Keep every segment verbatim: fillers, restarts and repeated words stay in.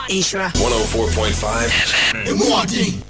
Ishra one oh four point five Emwadi.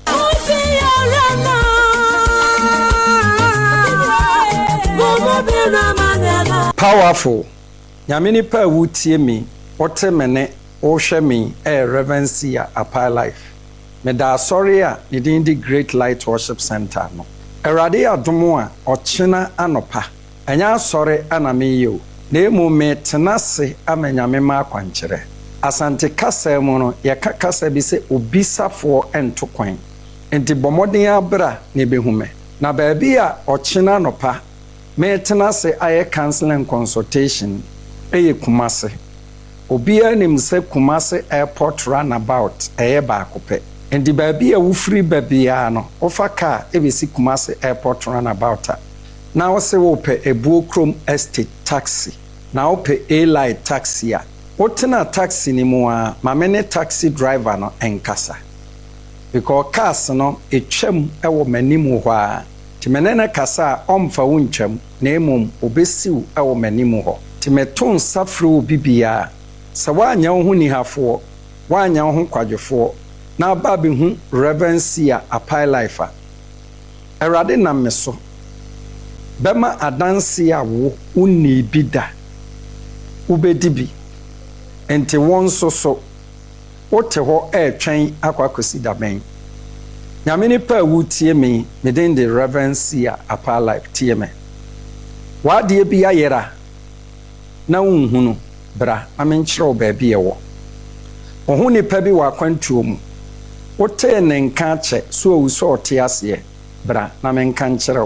Powerful. Nyamini pa wutie mi, ote mene, ohwe mi, eh Reverend Apa Life. Me da sorry a nidin di Great Light Worship Center no. Erade adomo a ochina anopa. Enya sorry aname yo. Na emu me tenase amenyame ma akwankyere. Asante kasa mu no ye kasa bi se obisafo ento kwan. Enti bomoden abra ne behume. Na baabi a ochina anopa me tenase aye counseling consultation eye Kumase. Obia nim se Kumase airport runabout eye baakope. Enti baabi a wufiri baabia no ofa car ebesi Kumase airport runabout a na wo se wo pe ebuo krom estate taxi na wo pe A-Light taxi a wotena taxi ni mu a mamene taxi driver no enkasa because cars no etwam ewo manimu ho a timenene kasa omfa wuntwam na emom obesiw ewo manimu ho timeton safro bibia se wanya wo hu ni hafo wanya wo hu kwadwefo na ba bi hu Reverend Apa Life a erade na meso bema adanse a wo uni bida ubedibi enti won so so wote ho etwen akwakosi daben nyameni pa wutie me meden de Reverend Apa Life tie me wade bi ayera na unhunu bra amenkyerɛ baabi ewo ohu nipa bi wa kwantuo mu wote ne nka che so owuso ote ase bra na menka nkyerɛ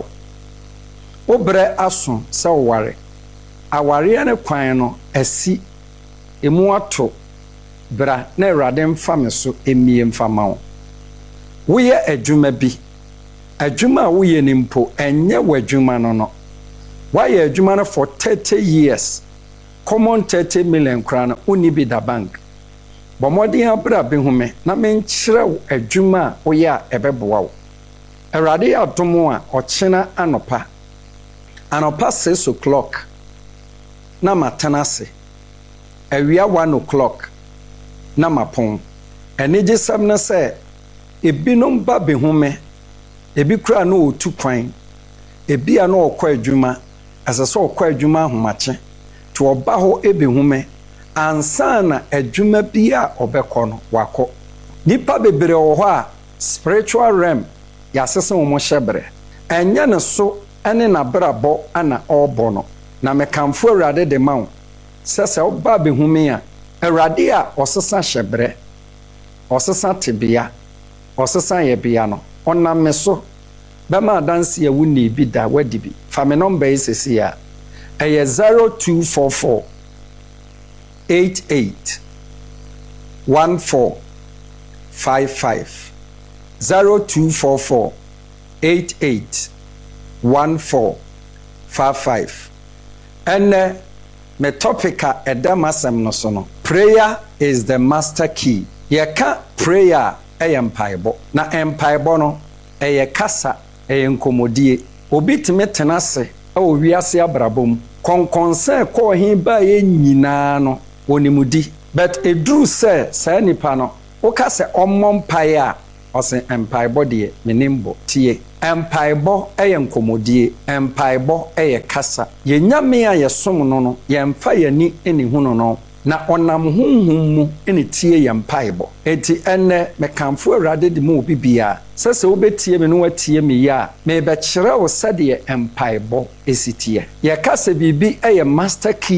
obre aso se ware aware ne kwan no asi emu ato bra na Awurade mfa me so emie mfa ma wo woyɛ adwuma bi adwuma a woyɛ nimpo enye wadwuma no no wayɛ adwuma no for thirty years common thirty million krana uni bi da bank bomodin abra behume na menkyerɛ adwuma a woyɛ a ɛbɛboa wo Awurade adomo a ɔkyena anopa anopa six o'clock na matenase awia one o'clock na mapon enije sam na se ebinom ba behume ebi kura na otu kwan ebi a na okɔ adwuma asase okɔ adwuma ahomache to oba ho ebehume ansa na adwuma bi a obɛkɔ no wakɔ nipa bebre wɔ hɔ a spiritual realm yasese wo mo hyebre enye ne so ene na brabɔ ana ɔbɔ no na mekamfo Awurade de ma wo sese oba behume a Awurade a ɔsesa hyebre ɔsesa tebea ɔsesa yebea no ɔnam me so bɛma adanse a wuni bi da wadi bi fa me number yi sesi a ɛyɛ zero two four four eight eight one four five five zero two four four eight eight one four five five. And uh, my topic a edamasem no so no. Prayer is the master key. Yeka prayer e empaibo. Na empaibo no e kasa e nkomodie. Obi timi tenase e wo wiase abrabom. Konkonse ko hin ba ye nyina no onimudi. But edru se sa nipa no wo ka se ommom pae a ose empaibo de menimbo tie. Empaibo eye nkomodie, empaibo eye kasa. Ye nyame a ye som no no, ye mfa ye ni eni hunu no. Na onam hunhum mu eni tie ye empaibo. Enti enne mekamfo Awurade de mu bibia. Sese wo betie me no watie me ya, me be kyerɛ wo sɛ de empaibo esitie. Ye kasa bibi eye master key